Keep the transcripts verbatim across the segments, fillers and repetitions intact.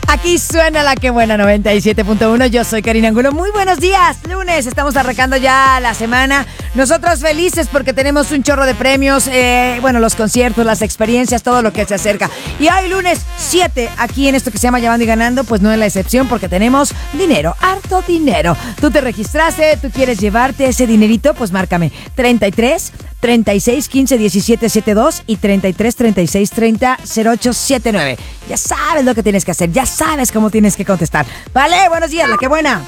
Aquí suena la que buena noventa y siete punto uno. Yo soy Karina Angulo. Muy buenos días. Lunes, estamos arrancando ya la semana. Nosotros felices porque tenemos un chorro de premios. Eh, bueno, los conciertos, las experiencias, todo lo que se acerca. Y hoy lunes siete, aquí en esto que se llama Llamando y Ganando, pues no es la excepción porque tenemos dinero, harto dinero. Tú te registraste, tú quieres llevarte ese dinerito, pues márcame treinta y tres, treinta y seis, quince, diecisiete, setenta y dos y treinta y tres, treinta y seis, treinta, cero ocho setenta y nueve. Ya sabes lo que tienes que hacer, ya sabes cómo tienes que contestar. Vale, buenos días, la que buena.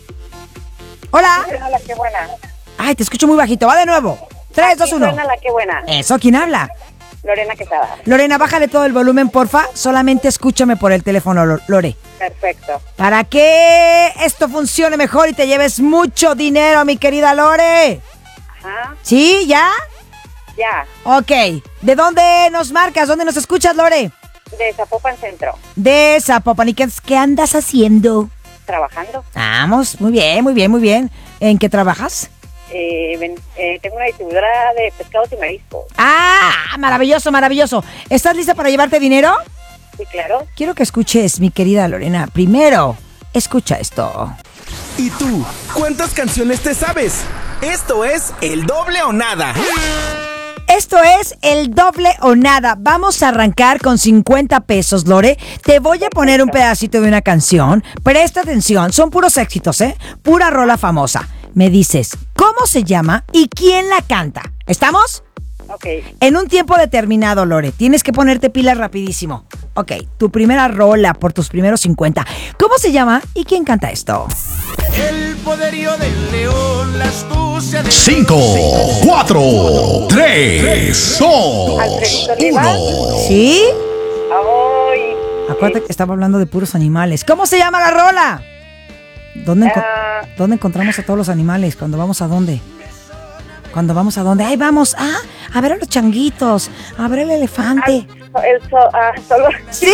Hola. La que buena. Ay, te escucho muy bajito, va de nuevo. tres, dos, uno. Suena la que buena. Eso, ¿quién habla? Lorena Quesada. Lorena, bájale todo el volumen, porfa. Solamente escúchame por el teléfono, Lore. Perfecto. Para que esto funcione mejor y te lleves mucho dinero, mi querida Lore. Ajá. ¿Sí? ¿Ya? Ya. Ok. ¿De dónde nos marcas? ¿Dónde nos escuchas, Lore? De Zapopan Centro. De Zapopan. ¿Y qué, qué andas haciendo? Trabajando. Vamos, muy bien, muy bien, muy bien. ¿En qué trabajas? Eh, ven, eh, tengo una distribuidora de pescados y mariscos. ¡Ah! Maravilloso, maravilloso. ¿Estás lista para llevarte dinero? Sí, claro. Quiero que escuches, mi querida Lorena. Primero, escucha esto. ¿Y tú? ¿Cuántas canciones te sabes? Esto es El Doble o Nada. Esto es El Doble o Nada. Vamos a arrancar con cincuenta pesos, Lore. Te voy a poner un pedacito de una canción. Presta atención, son puros éxitos, ¿eh? Pura rola famosa. Me dices cómo se llama y quién la canta. ¿Estamos? Ok. En un tiempo determinado, Lore. Tienes que ponerte pilas rapidísimo. Ok, tu primera rola por tus primeros cincuenta. ¿Cómo se llama y quién canta esto? El poderío del león, la astucia de... Cinco, cuatro, tres, dos, Alfredito Olivas. uno. ¿Sí? Ay. Acuérdate que estaba hablando de puros animales. ¿Cómo se llama la rola? ¿Dónde, enco- Ah. ¿Dónde encontramos a todos los animales? ¿Cuando vamos a dónde? ¿Cuando vamos a dónde? ¡Ahí vamos! ¡Ah! A ver a los changuitos. A ver el elefante. Ah, el so, ah, solo... ¡Sí!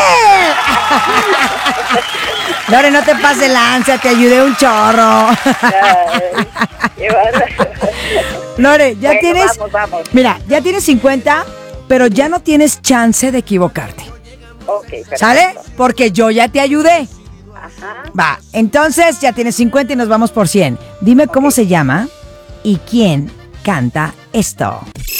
Lore, no te pases lanza, te ayudé un chorro. Ay, qué bárbaro. Lore, ya Bueno, tienes... vamos, vamos. Mira, ya tienes cincuenta, pero ya no tienes chance de equivocarte. Ok, perfecto. ¿Sale? Porque yo ya te ayudé. Ajá. Va, entonces ya tienes cincuenta y nos vamos por cien. Dime cómo se llama y quién canta esto.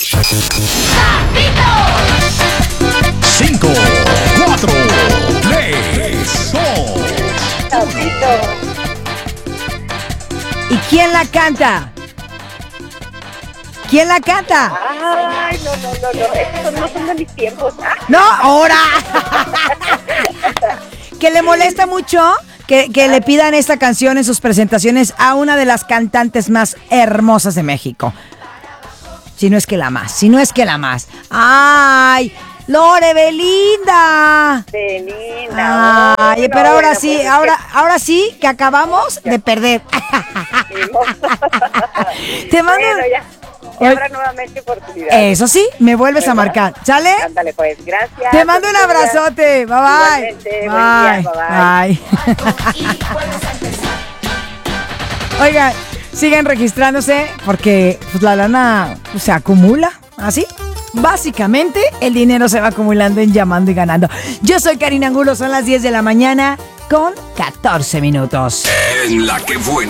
Cinco, cuatro, tres, dos. Sapito. ¿Y quién la canta? ¿Quién la canta? Ay, no, no, no, no. Estos no son de mis tiempos. Ah. ¡No, ahora! Que le molesta mucho que, que le pidan esta canción en sus presentaciones a una de las cantantes más hermosas de México. Si no es que la más, si no es que la más. ¡Ay! ¡Lore, Belinda! Belinda. Ay, Uy, pero no, ahora bueno, sí, pues es ahora, ahora sí que acabamos de perder. que ni modo. Te mando... Bueno, ya. Ya habrá nuevamente oportunidad. Eso sí, me vuelves a ¿Verdad? marcar, ¿sale? Ándale, pues, gracias. Te mando un Buen día. abrazote, bye bye. Igualmente, buen día, bye. Oigan, sigan registrándose porque pues, la lana pues, se acumula, ¿así? Básicamente, el dinero se va acumulando en Llamando y Ganando. Yo soy Karina Angulo, son las diez de la mañana con catorce minutos. En la que buena.